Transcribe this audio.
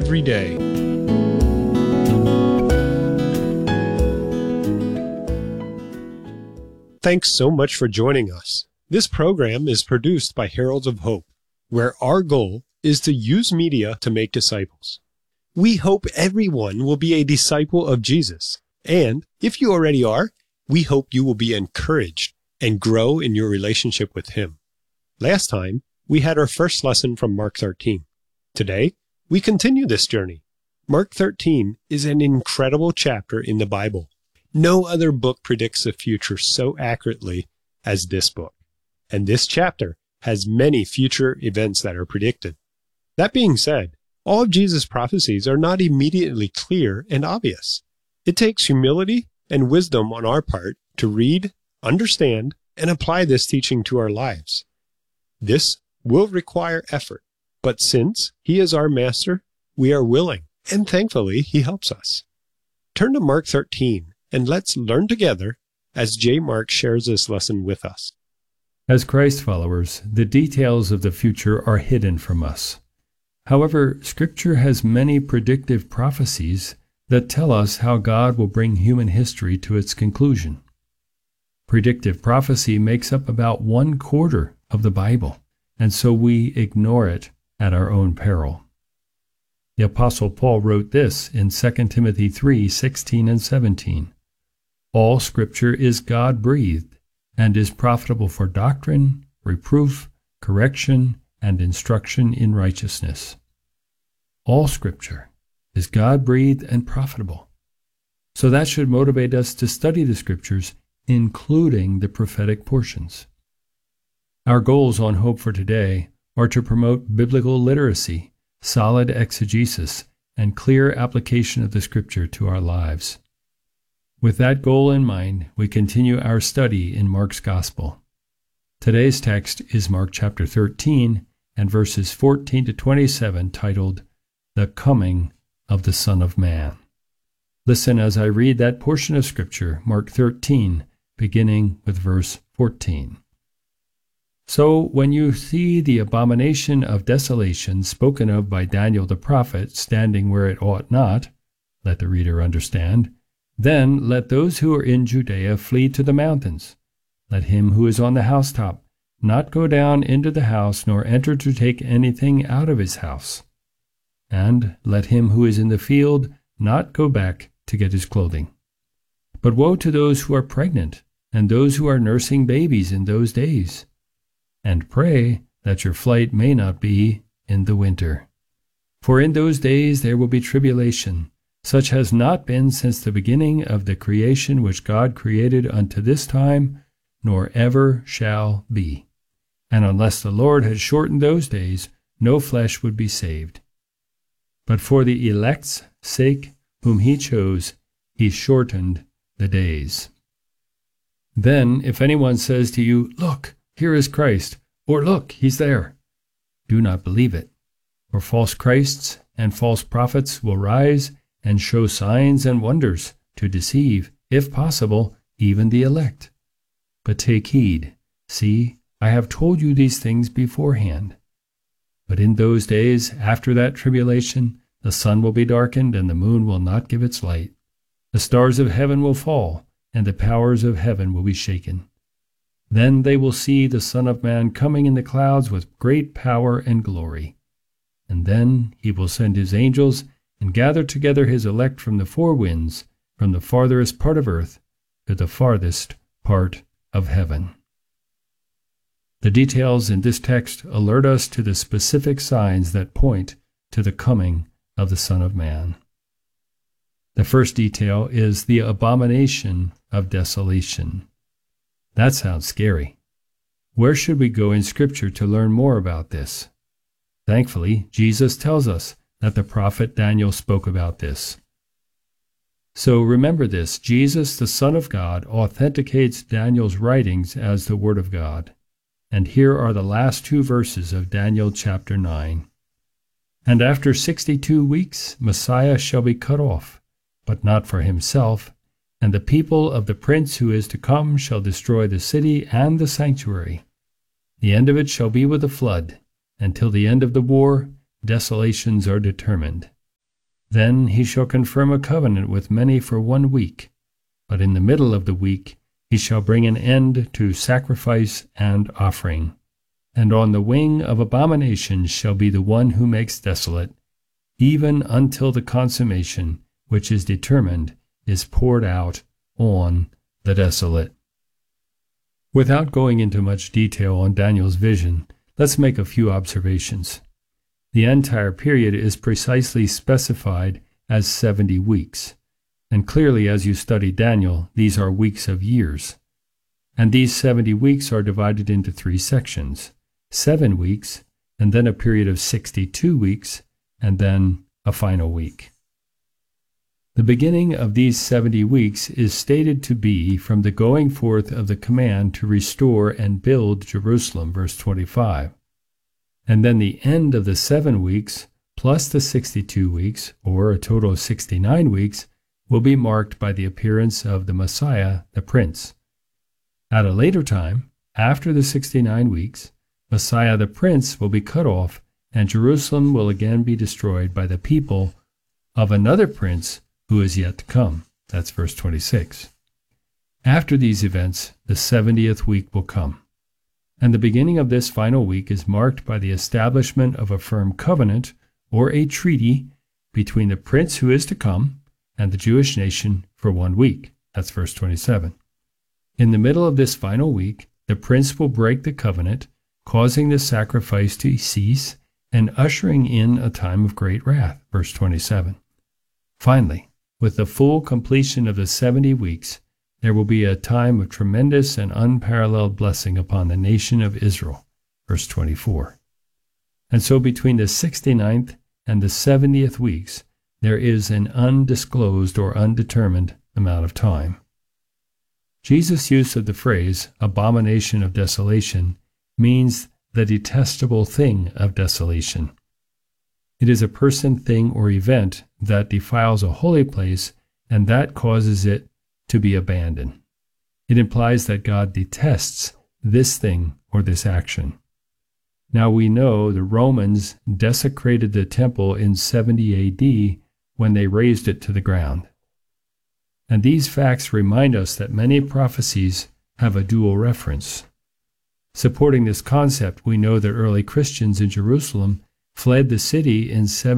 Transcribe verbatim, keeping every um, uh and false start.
every day. Thanks so much for joining us. This program is produced by Heralds of Hope, where our goal is to use media to make disciples. We hope everyone will be a disciple of Jesus, and if you already are, we hope you will be encouraged and grow in your relationship with Him. Last time, we had our first lesson from Mark thirteen. Today, we continue this journey. Mark thirteen is an incredible chapter in the Bible. No other book predicts the future so accurately as this book, and this chapter has many future events that are predicted. That being said, all of Jesus' prophecies are not immediately clear and obvious. It takes humility and wisdom on our part to read, understand, and apply this teaching to our lives. This will require effort, but since He is our Master, we are willing, and thankfully He helps us. Turn to Mark thirteen, and let's learn together as J. Mark shares this lesson with us. As Christ followers, the details of the future are hidden from us. However, Scripture has many predictive prophecies that tell us how God will bring human history to its conclusion. Predictive prophecy makes up about one quarter of the Bible, and so we ignore it at our own peril. The Apostle Paul wrote this in Second Timothy three sixteen and seventeen. All Scripture is God-breathed and is profitable for doctrine, reproof, correction, and instruction in righteousness. All Scripture is God-breathed and profitable. So that should motivate us to study the Scriptures, including the prophetic portions. Our goals on Hope for Today are to promote biblical literacy, solid exegesis, and clear application of the Scripture to our lives. With that goal in mind, we continue our study in Mark's Gospel. Today's text is Mark chapter thirteen and verses fourteen to twenty-seven, titled, The Coming of the Son of Man. Listen as I read that portion of Scripture, Mark thirteen, beginning with verse fourteen. So when you see the abomination of desolation spoken of by Daniel the prophet standing where it ought not, let the reader understand, then let those who are in Judea flee to the mountains. Let him who is on the housetop not go down into the house, nor enter to take anything out of his house. And let him who is in the field not go back to get his clothing. But woe to those who are pregnant, and those who are nursing babies in those days. And pray that your flight may not be in the winter. For in those days there will be tribulation, such has not been since the beginning of the creation which God created unto this time, nor ever shall be. And unless the Lord had shortened those days, no flesh would be saved. But for the elect's sake, whom He chose, He shortened the days. Then, if anyone says to you, Look, here is Christ, or Look, He's there, do not believe it. For false Christs and false prophets will rise and show signs and wonders to deceive, if possible, even the elect. But take heed, see, I have told you these things beforehand. But in those days, after that tribulation, the sun will be darkened, and the moon will not give its light. The stars of heaven will fall, and the powers of heaven will be shaken. Then they will see the Son of Man coming in the clouds with great power and glory. And then He will send His angels and gather together His elect from the four winds, from the farthest part of earth to the farthest part of heaven. The details in this text alert us to the specific signs that point to the coming of the Son of Man. The first detail is the abomination of desolation. That sounds scary. Where should we go in Scripture to learn more about this? Thankfully, Jesus tells us that the prophet Daniel spoke about this. So remember this, Jesus, the Son of God, authenticates Daniel's writings as the Word of God. And here are the last two verses of Daniel chapter nine. And after sixty-two weeks, Messiah shall be cut off, but not for himself, and the people of the prince who is to come shall destroy the city and the sanctuary. The end of it shall be with a flood. Until the end of the war, desolations are determined. Then he shall confirm a covenant with many for one week, but in the middle of the week he shall bring an end to sacrifice and offering. And on the wing of abominations shall be the one who makes desolate, even until the consummation which is determined is poured out on the desolate. Without going into much detail on Daniel's vision, let's make a few observations. The entire period is precisely specified as seventy weeks, and clearly as you study Daniel, these are weeks of years. And these seventy weeks are divided into three sections, seven weeks, and then a period of sixty-two weeks, and then a final week. The beginning of these seventy weeks is stated to be from the going forth of the command to restore and build Jerusalem, verse twenty-five. And then the end of the seven weeks, plus the sixty-two weeks, or a total of sixty-nine weeks, will be marked by the appearance of the Messiah, the Prince. At a later time, after the sixty-nine weeks, Messiah the Prince will be cut off, and Jerusalem will again be destroyed by the people of another prince who is yet to come. That's verse twenty-six. After these events, the seventieth week will come. And the beginning of this final week is marked by the establishment of a firm covenant or a treaty between the prince who is to come and the Jewish nation for one week. That's verse twenty-seven. In the middle of this final week, the prince will break the covenant, causing the sacrifice to cease and ushering in a time of great wrath. Verse twenty-seven. Finally, with the full completion of the seventy weeks, there will be a time of tremendous and unparalleled blessing upon the nation of Israel. Verse twenty-four. And so between the sixty-ninth and the seventieth weeks, there is an undisclosed or undetermined amount of time. Jesus' use of the phrase, abomination of desolation, means the detestable thing of desolation. It is a person, thing, or event that defiles a holy place and that causes it to be abandoned. It implies that God detests this thing or this action. Now we know the Romans desecrated the temple in seventy A D when they razed it to the ground. And these facts remind us that many prophecies have a dual reference. Supporting this concept, we know that early Christians in Jerusalem fled the city in seventy